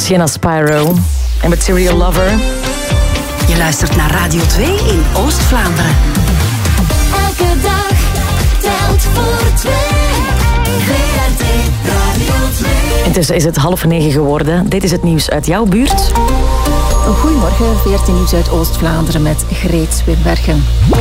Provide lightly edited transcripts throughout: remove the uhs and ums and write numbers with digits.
Sienna Spyro en Material Lover. Je luistert naar Radio 2 in Oost-Vlaanderen. Elke dag telt voor 2. VRT Radio 2. Intussen is het 8:30 geworden. Dit is het nieuws uit jouw buurt. Goedemorgen, VRT Nieuws uit Oost-Vlaanderen met Greet Swinbergen.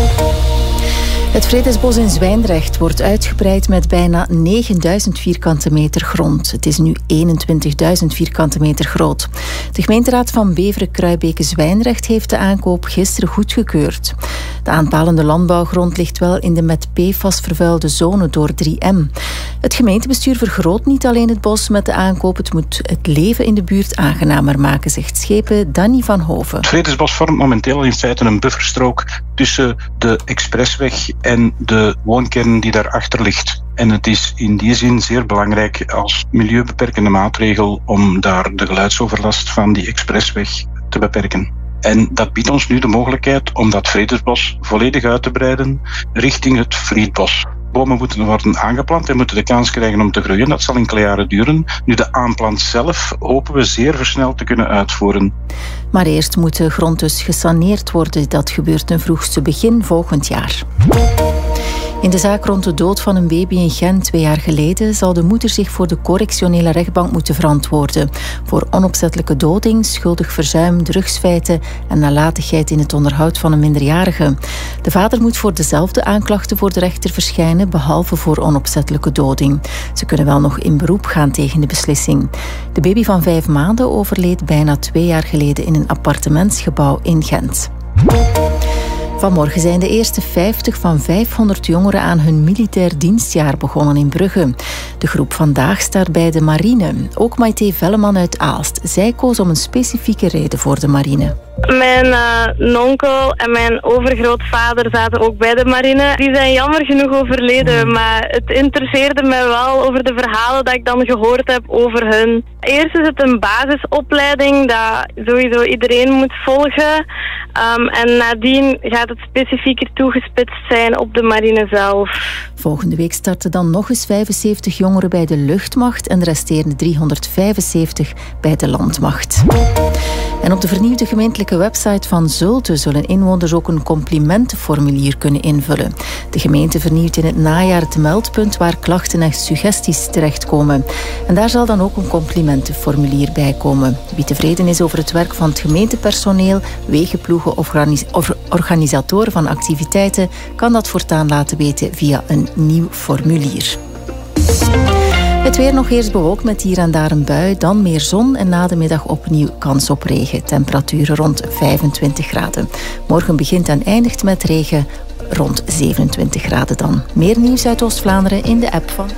Het Vredesbos in Zwijndrecht wordt uitgebreid met bijna 9000 vierkante meter grond. Het is nu 21.000 vierkante meter groot. De gemeenteraad van Beveren-Kruibeke-Zwijndrecht heeft de aankoop gisteren goedgekeurd. De aanpalende landbouwgrond ligt wel in de met PFAS vervuilde zone door 3M. Het gemeentebestuur vergroot niet alleen het bos met de aankoop, het moet het leven in de buurt aangenamer maken, zegt schepen Danny van Hoven. Het Vredesbos vormt momenteel in feite een bufferstrook tussen de expressweg en de woonkern die daarachter ligt. En het is in die zin zeer belangrijk als milieubeperkende maatregel om daar de geluidsoverlast van die expressweg te beperken. En dat biedt ons nu de mogelijkheid om dat Vredesbos volledig uit te breiden richting het Frietbos. Bomen moeten worden aangeplant en moeten de kans krijgen om te groeien. Dat zal enkele jaren duren. Nu, de aanplant zelf hopen we zeer versneld te kunnen uitvoeren. Maar eerst moet de grond dus gesaneerd worden. Dat gebeurt ten vroegste begin volgend jaar. In de zaak rond de dood van een baby in Gent 2 jaar geleden zal de moeder zich voor de correctionele rechtbank moeten verantwoorden. Voor onopzettelijke doding, schuldig verzuim, drugsfeiten en nalatigheid in het onderhoud van een minderjarige. De vader moet voor dezelfde aanklachten voor de rechter verschijnen, behalve voor onopzettelijke doding. Ze kunnen wel nog in beroep gaan tegen de beslissing. De baby van 5 maanden overleed bijna 2 jaar geleden in een appartementsgebouw in Gent. Vanmorgen zijn de eerste 50 van 500 jongeren aan hun militair dienstjaar begonnen in Brugge. De groep vandaag staat bij de marine. Ook Maite Velleman uit Aalst. Zij koos om een specifieke reden voor de marine. Mijn nonkel en mijn overgrootvader zaten ook bij de marine. Die zijn jammer genoeg overleden, maar het interesseerde mij wel over de verhalen dat ik dan gehoord heb over hun. Eerst is het een basisopleiding dat sowieso iedereen moet volgen. En nadien gaat het specifieker toegespitst zijn op de marine zelf. Volgende week starten dan nog eens 75 jongeren bij de luchtmacht en de resterende 375 bij de landmacht. En op de vernieuwde gemeentelijke website van Zulte zullen inwoners ook een complimentenformulier kunnen invullen. De gemeente vernieuwt in het najaar het meldpunt waar klachten en suggesties terechtkomen. En daar zal dan ook een complimentenformulier bij komen. Wie tevreden is over het werk van het gemeentepersoneel, wegenploegen of organisatoren van activiteiten, kan dat voortaan laten weten via een nieuw formulier. Het weer nog eerst bewolkt met hier en daar een bui, dan meer zon en na de middag opnieuw kans op regen. Temperaturen rond 25 graden. Morgen begint en eindigt met regen rond 27 graden dan. Meer nieuws uit Oost-Vlaanderen in de app van...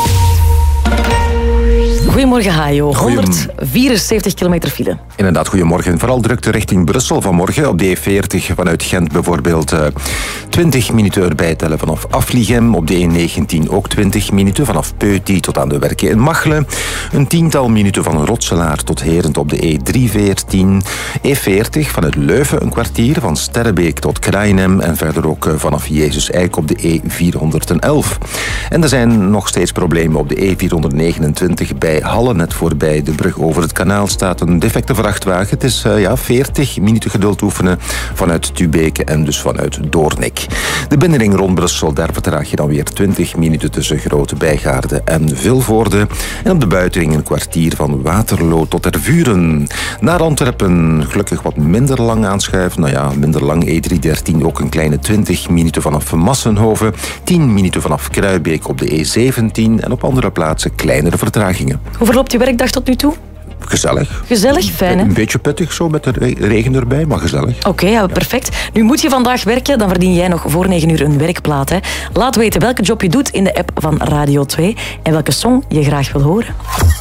Goedemorgen, Hajo. 174 kilometer file. Inderdaad, goedemorgen. Vooral drukte richting Brussel vanmorgen. Op de E40 vanuit Gent bijvoorbeeld 20 minuten erbij tellen vanaf Afliegem. Op de E19 ook 20 minuten vanaf Peuty tot aan de Werken in Machelen. Een 10-tal minuten van Rotselaar tot Herent op de E314. E40 vanuit Leuven een kwartier, van Sterrebeek tot Krainem. En verder ook vanaf Jezus Eik op de E411. En er zijn nog steeds problemen op de E429 bij Halle, net voorbij de brug over het kanaal, staat een defecte vrachtwagen. Het is 40 minuten geduld oefenen vanuit Tubeke en dus vanuit Doornik. De binnenring rond Brussel, daar vertraag je dan weer 20 minuten tussen Grote Bijgaarde en Vilvoorde. En op de buitenring een kwartier van Waterloo tot Tervuren. Naar Antwerpen gelukkig wat minder lang aanschuiven. Minder lang, E313 ook een kleine 20 minuten vanaf Massenhoven. 10 minuten vanaf Kruibeke op de E17 en op andere plaatsen kleinere vertragingen. Hoe verloopt je werkdag tot nu toe? Gezellig. Gezellig, fijn hè? Een beetje pittig zo met de regen erbij, maar gezellig. Oké, perfect. Nu moet je vandaag werken, dan verdien jij nog voor 9 uur een werkplaat. Hè? Laat weten welke job je doet in de app van Radio 2 en welke song je graag wil horen.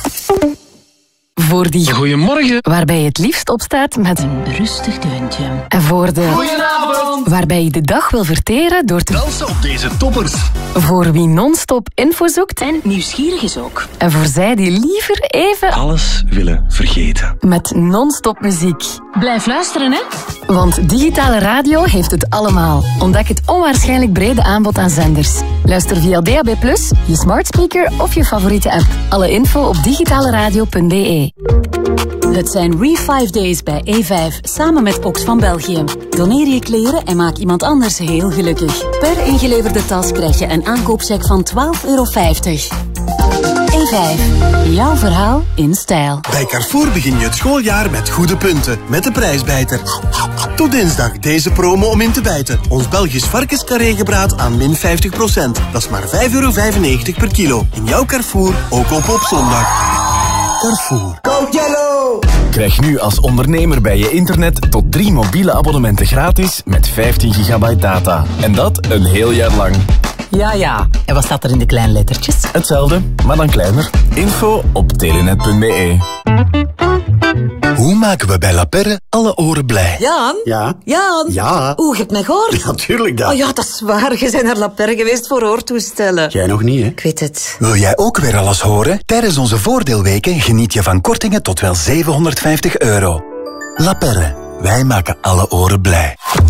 Voor die goeiemorgen, waarbij je het liefst opstaat met een rustig deuntje. En voor de goedenavond, waarbij je de dag wil verteren door te dansen op deze toppers. Voor wie non-stop info zoekt En nieuwsgierig is ook. en voor zij die liever even Alles willen vergeten. met non-stop muziek. Blijf luisteren, hè? Want digitale radio heeft het allemaal. Ontdek het onwaarschijnlijk brede aanbod aan zenders. Luister via DAB+, je smart speaker of je favoriete app. Alle info op digitaleradio.be. Het zijn Re5 Days bij E5, samen met Ox van België. Doneer je kleren en maak iemand anders heel gelukkig. Per ingeleverde tas krijg je een aankoopcheck van €12,50. E5, jouw verhaal in stijl. Bij Carrefour begin je het schooljaar met goede punten. Met de prijsbijter. Tot dinsdag deze promo om in te bijten. Ons Belgisch varkenscarré-gebraad aan min 50%. Dat is maar €5,95 per kilo. In jouw Carrefour, ook op zondag. Carrefour. Coke Yellow! Krijg nu als ondernemer bij je internet tot 3 mobiele abonnementen gratis met 15 gigabyte data. En dat een heel jaar lang. Ja. En wat staat er in de kleine lettertjes? Hetzelfde, maar dan kleiner. Info op telenet.be. Hoe maken we bij La Perre alle oren blij? Jan? Ja? Jan? Ja? Oeh, je hebt mij gehoord? Ja, tuurlijk dat. Oh ja, dat is waar. Je bent naar La Perre geweest voor hoortoestellen. Jij nog niet, hè? Ik weet het. Wil jij ook weer alles horen? Tijdens onze voordeelweken geniet je van kortingen tot wel €750. La Perre. Wij maken alle oren blij.